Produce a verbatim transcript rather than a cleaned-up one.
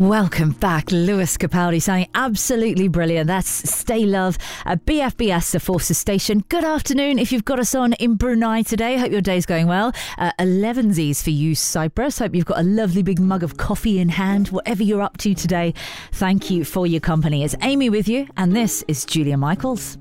Welcome back. Lewis Capaldi sounding absolutely brilliant. That's Stay Love at B F B S, the Forces Station. Good afternoon if you've got us on in Brunei today. Hope your day's going well. Uh, elevensies for you, Cyprus. Hope you've got a lovely big mug of coffee in hand. Whatever you're up to today, thank you for your company. It's Amy with you, and this is Julia Michaels.